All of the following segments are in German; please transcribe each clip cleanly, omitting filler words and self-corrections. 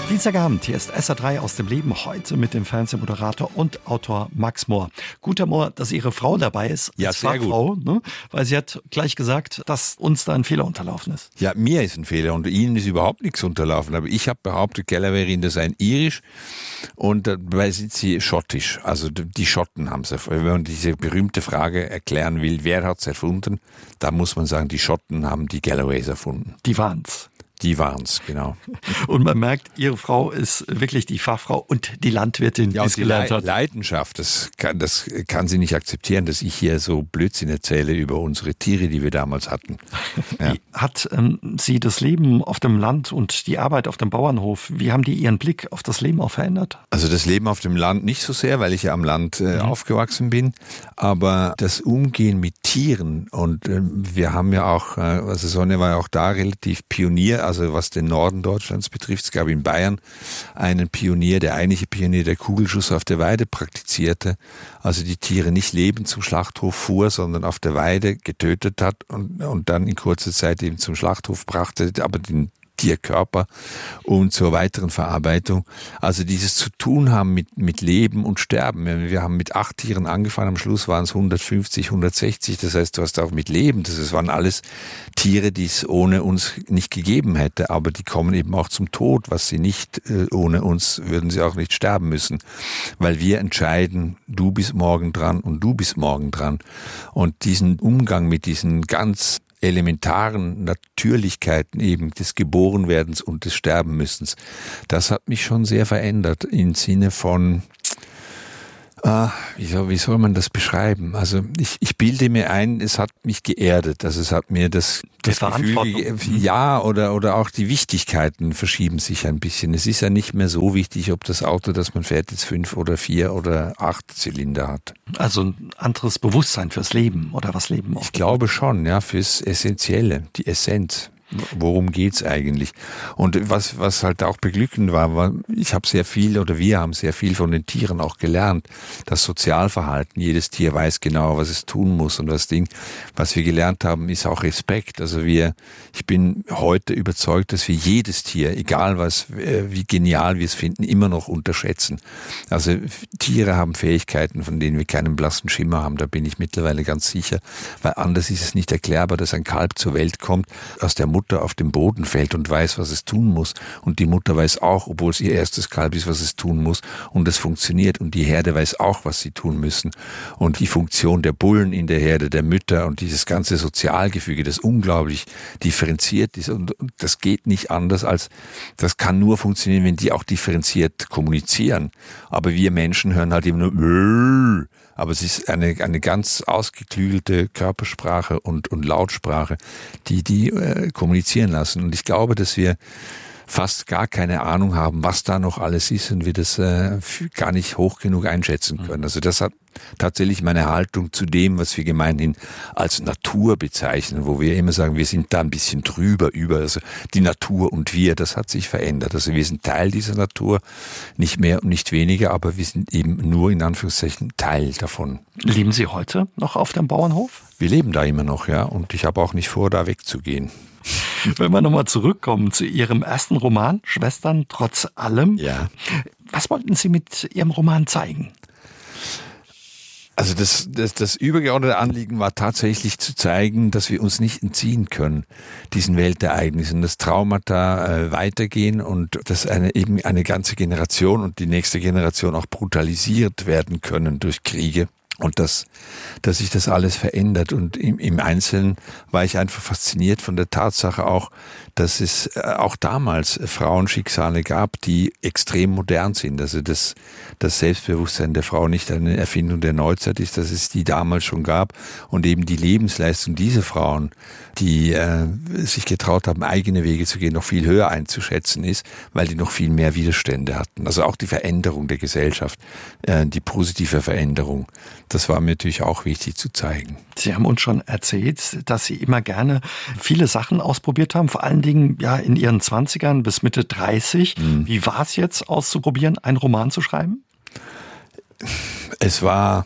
Dienstagabend, hier ist SR3 aus dem Leben, heute mit dem Fernsehmoderator und Autor Max Mohr. Gut, Herr Mohr, dass Ihre Frau dabei ist. Ja, als sehr Fachfrau, gut. ne? Weil sie hat gleich gesagt, dass uns da ein Fehler unterlaufen ist. Ja, mir ist ein Fehler und Ihnen ist überhaupt nichts unterlaufen. Aber ich habe behauptet, Galloway das sei irisch und dabei sind sie schottisch. Also die Schotten haben es. Wenn man diese berühmte Frage erklären will, wer hat es erfunden, da muss man sagen, die Schotten haben die Galloways erfunden. Die waren's. Die waren's, genau. Und man merkt, Ihre Frau ist wirklich die Fachfrau und die Landwirtin, die es gelernt hat. Leidenschaft, das kann sie nicht akzeptieren, dass ich hier so Blödsinn erzähle über unsere Tiere, die wir damals hatten. Ja. Wie hat sie das Leben auf dem Land und die Arbeit auf dem Bauernhof, wie haben die Ihren Blick auf das Leben auch verändert? Also das Leben auf dem Land nicht so sehr, weil ich ja am Land aufgewachsen bin, aber das Umgehen mit Tieren und wir haben ja auch, also Sonja war ja auch da relativ Pionier, also was den Norden Deutschlands betrifft. Es gab in Bayern einen Pionier, der eigentliche Pionier, der Kugelschuss auf der Weide praktizierte, also die Tiere nicht lebend zum Schlachthof fuhr, sondern auf der Weide getötet hat und dann in kurzer Zeit eben zum Schlachthof brachte, aber den Tierkörper und zur weiteren Verarbeitung. Also dieses zu tun haben mit Leben und Sterben. Wir haben mit 8 Tieren angefangen, am Schluss waren es 150, 160. Das heißt, du hast auch mit Leben. Das waren alles Tiere, die es ohne uns nicht gegeben hätte. Aber die kommen eben auch zum Tod. Was sie nicht, ohne uns würden sie auch nicht sterben müssen. Weil wir entscheiden, du bist morgen dran und du bist morgen dran. Und diesen Umgang mit diesen ganz elementaren Natürlichkeiten eben des Geborenwerdens und des Sterbenmüssens. Das hat mich schon sehr verändert im Sinne von, wie soll man das beschreiben? Also ich bilde mir ein, es hat mich geerdet. Also es hat mir das Gefühl, ja, oder auch die Wichtigkeiten verschieben sich ein bisschen. Es ist ja nicht mehr so wichtig, ob das Auto, das man fährt, jetzt 5 oder 4 oder 8 Zylinder hat. Also ein anderes Bewusstsein fürs Leben oder was Leben auch. Ich glaube schon, ja, fürs Essentielle, die Essenz. Worum geht's eigentlich? Und was halt auch beglückend war, ich habe sehr viel oder wir haben sehr viel von den Tieren auch gelernt. Das Sozialverhalten, jedes Tier weiß genau, was es tun muss und was wir gelernt haben, ist auch Respekt. Also ich bin heute überzeugt, dass wir jedes Tier, egal wie genial wir es finden, immer noch unterschätzen. Also Tiere haben Fähigkeiten, von denen wir keinen blassen Schimmer haben, da bin ich mittlerweile ganz sicher, weil anders ist es nicht erklärbar, dass ein Kalb zur Welt kommt, aus der Mutter auf den Boden fällt und weiß, was es tun muss. Und die Mutter weiß auch, obwohl es ihr erstes Kalb ist, was es tun muss. Und es funktioniert. Und die Herde weiß auch, was sie tun müssen. Und die Funktion der Bullen in der Herde, der Mütter und dieses ganze Sozialgefüge, das unglaublich differenziert ist. Und das geht nicht anders das kann nur funktionieren, wenn die auch differenziert kommunizieren. Aber wir Menschen hören halt immer nur aber es ist eine ganz ausgeklügelte Körpersprache und Lautsprache, die kommunizieren lassen. Und ich glaube, dass wir fast gar keine Ahnung haben, was da noch alles ist und wir das gar nicht hoch genug einschätzen können. Also das hat tatsächlich meine Haltung zu dem, was wir gemeinhin als Natur bezeichnen, wo wir immer sagen, wir sind da ein bisschen drüber über, also die Natur und wir, das hat sich verändert. Also wir sind Teil dieser Natur, nicht mehr und nicht weniger, aber wir sind eben nur in Anführungszeichen Teil davon. Leben Sie heute noch auf dem Bauernhof? Wir leben da immer noch, ja, und ich habe auch nicht vor, da wegzugehen. Wenn wir nochmal zurückkommen zu Ihrem ersten Roman, Schwestern trotz allem. Ja. Was wollten Sie mit Ihrem Roman zeigen? Also das übergeordnete Anliegen war tatsächlich zu zeigen, dass wir uns nicht entziehen können, diesen Weltereignissen, dass Traumata weitergehen und dass eben eine ganze Generation und die nächste Generation auch brutalisiert werden können durch Kriege. Und dass sich das alles verändert. Und im Einzelnen war ich einfach fasziniert von der Tatsache auch, dass es auch damals Frauenschicksale gab, die extrem modern sind. Also das Selbstbewusstsein der Frau nicht eine Erfindung der Neuzeit ist, dass es die damals schon gab. Und eben die Lebensleistung dieser Frauen, die sich getraut haben, eigene Wege zu gehen, noch viel höher einzuschätzen ist, weil die noch viel mehr Widerstände hatten. Also auch die Veränderung der Gesellschaft, die positive Veränderung. Das war mir natürlich auch wichtig zu zeigen. Sie haben uns schon erzählt, dass Sie immer gerne viele Sachen ausprobiert haben, vor allen Dingen ja in Ihren 20ern bis Mitte 30. Wie war es jetzt auszuprobieren, einen Roman zu schreiben? Es war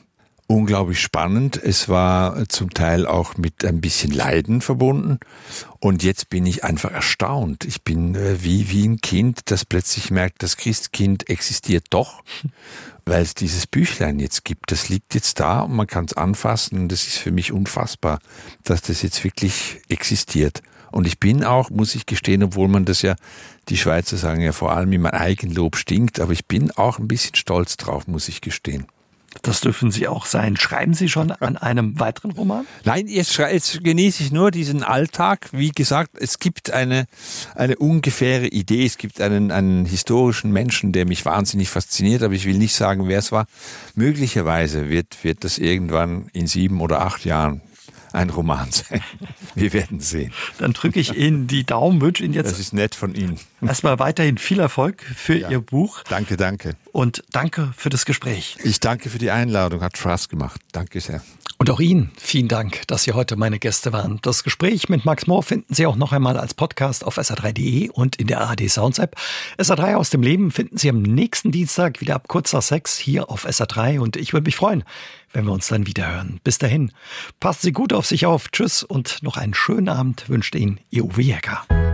unglaublich spannend. Es war zum Teil auch mit ein bisschen Leiden verbunden. Und jetzt bin ich einfach erstaunt. Ich bin wie ein Kind, das plötzlich merkt, das Christkind existiert doch, weil es dieses Büchlein jetzt gibt. Das liegt jetzt da und man kann es anfassen. Und das ist für mich unfassbar, dass das jetzt wirklich existiert. Und ich bin auch, muss ich gestehen, obwohl man das ja, die Schweizer sagen ja vor allem immer Eigenlob stinkt, aber ich bin auch ein bisschen stolz drauf, muss ich gestehen. Das dürfen Sie auch sein. Schreiben Sie schon an einem weiteren Roman? Nein, jetzt genieße ich nur diesen Alltag. Wie gesagt, es gibt eine ungefähre Idee. Es gibt einen historischen Menschen, der mich wahnsinnig fasziniert, aber ich will nicht sagen, wer es war. Möglicherweise wird das irgendwann in 7 oder 8 Jahren ein Roman sein. Wir werden sehen. Dann drücke ich Ihnen die Daumen, wünsche Ihnen jetzt. Das ist nett von Ihnen. Erstmal weiterhin viel Erfolg für Ihr Buch. Danke, danke. Und danke für das Gespräch. Ich danke für die Einladung, hat Spaß gemacht. Danke sehr. Und auch Ihnen vielen Dank, dass Sie heute meine Gäste waren. Das Gespräch mit Max Mohr finden Sie auch noch einmal als Podcast auf sr3.de und in der ARD Sounds App. SR3 aus dem Leben finden Sie am nächsten Dienstag wieder ab kurz nach 6 hier auf SR3 und ich würde mich freuen, wenn wir uns dann wieder hören. Bis dahin, passen Sie gut auf sich auf. Tschüss und noch einen schönen Abend wünscht Ihnen Ihr Uwe Jäger.